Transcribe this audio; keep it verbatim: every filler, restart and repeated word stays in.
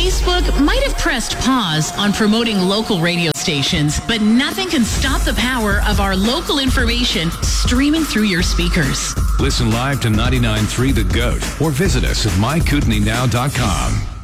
Facebook might have pressed pause on promoting local radio stations, but nothing can stop the power of our local information streaming through your speakers. Listen live to ninety-nine point three The Goat or visit us at my kootenai now dot com.